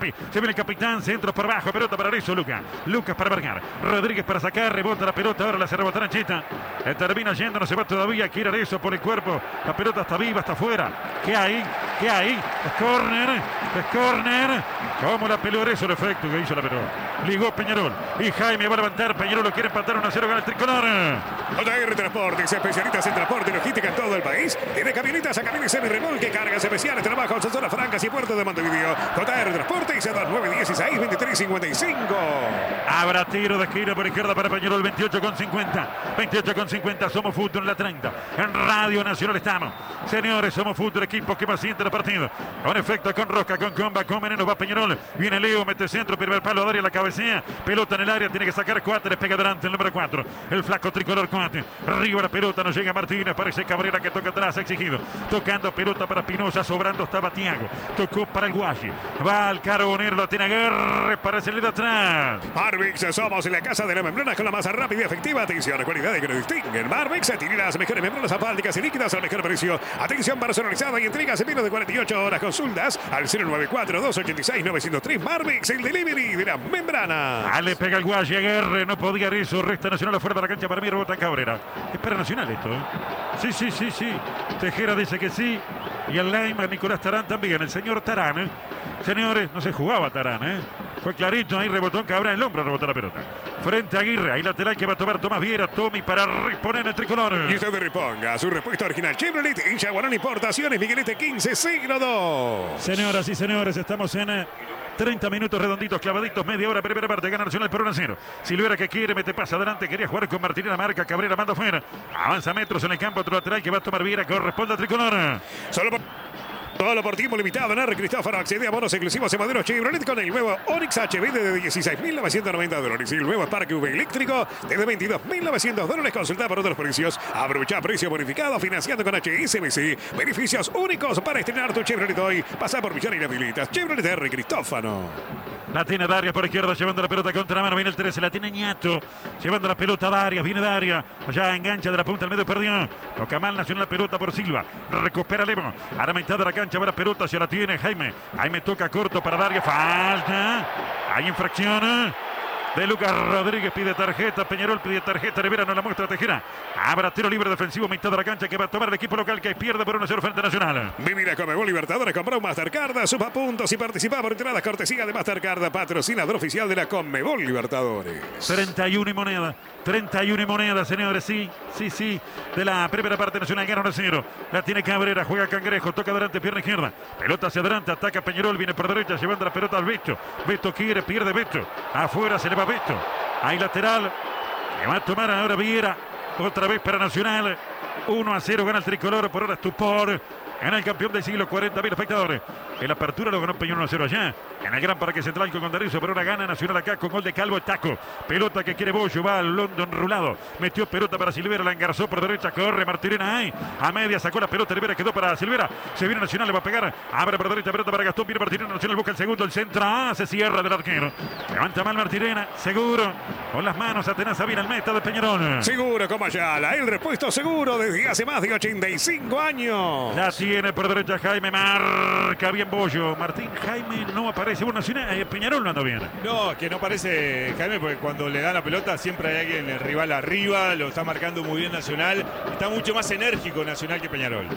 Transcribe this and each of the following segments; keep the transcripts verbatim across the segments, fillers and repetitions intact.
Capi. Se viene el capitán, centro por abajo, pelota para Arezzo, Lucas. Lucas para marcar. Rodríguez para sacar, rebota la pelota, ahora la se rebota Ancheta. Eh, termina yendo, no se va todavía, quiere Arezzo por el cuerpo. La pelota está viva, está afuera. ¿Qué hay? ¿Qué hay? Es córner, es córner. Como la peló Arezzo, el efecto que hizo la pelota. Ligó Peñarol. Y Jaime va a levantar. Peñarol lo quiere empatar uno a cero, gana el tricolor. J R Transportes, especialistas en transporte y logística en todo el país. Tiene camionetas a camiones semi-remolque, cargas especiales, trabajos en zonas francas y puertos de Montevideo. J R Transportes, dos nueve dieciséis veintitrés cincuenta y cinco. Habrá tiro de esquina por izquierda para Peñarol, veintiocho con cincuenta. veintiocho con cincuenta, somos fútbol en la treinta. En Radio Nacional estamos. Señores, somos fútbol, equipo que más siente el partido. Con efecto, con Rosca, con Comba, con Veneno, va Peñarol. Viene Leo, mete centro, primer palo, Daria la cabecea. Pelota en el área, tiene que sacar cuatro, le pega adelante el número cuatro. El flaco tricolor cuatro. Arriba la pelota, no llega Martínez, parece Cabrera que toca atrás, exigido. Tocando pelota para Pinoza, sobrando estaba Tiago. Tocó para el Guashi. Va al Carbonero, la tiene Aguirre para salir de atrás. Marvix, somos en la casa de la membrana con la más rápida y efectiva. Atención, cualidades que nos distinguen. Marvix tiene las mejores membranas asfálticas y líquidas al mejor precio. Atención personalizada y entregas en menos de cuarenta y ocho horas. Consultas al cero nueve cuatro, dos ocho seis, nueve cero tres. Marvix, el delivery de la membrana. Ah, le pega el Guashi, Aguirre, no podía eso. Resta Nacional afuera de la cancha, para mí rebota Cabrera. Es para Nacional esto, ¿eh? Sí, sí, sí, sí. Tejera dice que sí. Y el Lima, Nicolás Tarán también. El señor Tarán, ¿eh? Señores, no se jugaba Tarán, ¿eh? Fue clarito, ahí rebotó en Cabrera, el hombro rebotó la pelota. Frente a Aguirre, ahí lateral que va a tomar Tomás Viera, Tommy para reponer el tricolor. Y usted reponga su respuesta original Chevrolet en Yaguarón Importaciones, Miguelete quince, siglo dos. Señoras y señores, estamos en eh, treinta minutos redonditos, clavaditos, media hora, primera parte, gana Nacional por uno a cero. Silvera que quiere, mete pasa adelante, quería jugar con Martín en la marca, Cabrera manda afuera. Avanza metros en el campo, otro lateral que va a tomar Viera, corresponde al tricolor. Solo por... Todo por tiempo limitado en R. Cristóforo. Accede a bonos exclusivos en modelos Chevrolet con el nuevo Onix H V de dieciséis mil novecientos noventa dólares. Y el nuevo Spark V eléctrico de veintidós mil novecientos dólares. Consulta por otros precios. Aprovecha precio bonificado financiando con H S B C. Beneficios únicos para estrenar tu Chevrolet hoy. Pasa por Millán y las Habilitas. Chevrolet R. Cristófano. La tiene Darias por izquierda, llevando la pelota contra la mano. Viene el trece, la tiene Ñato. Llevando la pelota a Darias, viene Darias. Allá engancha de la punta al medio, perdió. Toca mal Nacional la pelota por Silva. Recupera Lemo. A la mitad de la cancha va la pelota, se la tiene Jaime. Jaime toca corto para Darias. Falta. Hay infracción de Lucas Rodríguez, pide tarjeta, Peñarol pide tarjeta, Rivera no la muestra Tejera. Habrá tiro libre defensivo, mitad de la cancha que va a tomar el equipo local que pierde por uno a cero frente a Nacional. Vivir a Conmebol Libertadores, compra un Mastercard, suma puntos y participa por entradas cortesía de Mastercard, patrocinador oficial de la Conmebol Libertadores. treinta y uno y moneda, treinta y uno y moneda, señores, sí, sí, sí, de la primera parte Nacional gana uno a cero. La tiene Cabrera, juega Cangrejo, toca adelante, pierna izquierda, pelota hacia adelante, ataca Peñarol, viene por derecha, llevando la pelota al Beto. Beto quiere, pierde Beto, afuera se le va Beto, hay lateral, le va a tomar ahora Viera, otra vez para Nacional, uno a cero gana el tricolor, por ahora estupor. Gana el campeón del siglo, cuarenta mil espectadores. En la apertura lo ganó Peñarol uno a cero allá. En el Gran Parque Central con Condarizo, pero ahora gana Nacional acá con gol de Calvo Taco. Pelota que quiere Bollo, va al London rulado. Metió pelota para Silvera, la engarzó por derecha, corre Martirena ahí. A media sacó la pelota, Rivera quedó para Silvera. Se viene Nacional, le va a pegar. Abre por derecha, pelota para Gastón, viene Martirena, Nacional busca el segundo, el centro. Ah, se cierra del arquero. Levanta mal Martirena, seguro. Con las manos atenaza bien al meta de Peñarol. Seguro como Ayala, el repuesto seguro desde hace más de ochenta y cinco años. La tiene por derecha Jaime, marca bien Bollo. Martín Jaime no aparece. Bueno, Nacional, eh, Peñarol no anda bien. No, que no aparece Jaime porque cuando le dan la pelota siempre hay alguien, el rival arriba, lo está marcando muy bien Nacional. Está mucho más enérgico Nacional que Peñarol.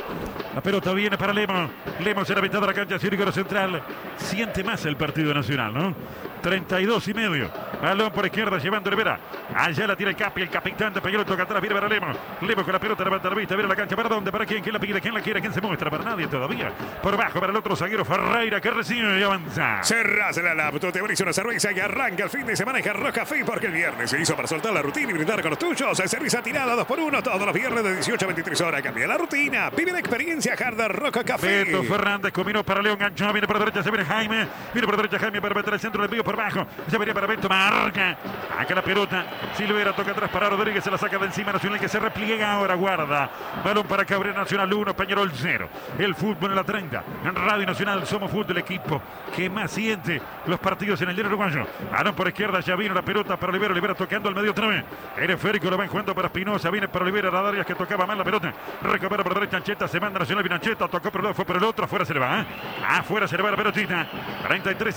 La pelota viene para Lemo. Lemo se la mitad de la cancha, círculo central. Siente más el partido nacional, ¿no? treinta y dos y medio. Balón por izquierda llevando Rivera. Allá la tira el Capi, el capitán de Peñarol toca atrás, viene para Lemo. Lemo con la pelota levanta la vista, viene la cancha. ¿Para dónde? ¿Para quién? ¿Quién la pide? ¿Quién la quiere? ¿Quién se muestra? Para nadie todavía. Por bajo para el otro zaguero Ferreira que recibe y avanza. Cerrás la laptop, te abrís una cerveza y arranca el fin de semana en Jarro Café porque el viernes se hizo para soltar la rutina y brindar con los tuyos. Cerveza tirada dos por uno todos los viernes de dieciocho a veintitrés horas. Cambia la rutina. Vive la experiencia Hard Rock Café. Beto Fernández combinó para León, ganchó, viene por derecha, se viene Jaime. Viene por derecha Jaime para meter el centro del envío por bajo. Se venía para Beto, marca. Acá la pelota. Silvera toca atrás para Rodríguez, se la saca de encima Nacional que se repliega ahora, guarda. Balón para Cabrera, Nacional uno, Peñarol cero. El fútbol en la treinta. En Radio Nacional somos fútbol, el equipo que más siente los partidos en el diario uruguayo. Balón por izquierda, ya vino la pelota para Olivera, Olivera tocando al medio otra vez. Ereférico lo va jugando para Espinosa, viene para Olivera, Radarias que tocaba mal la pelota. Recupera por derecha Ancheta, se manda Nacional, viene Ancheta, tocó por el lado, fue por el otro, afuera se le va. ¿eh? Afuera se le va la pelotita. treinta y tres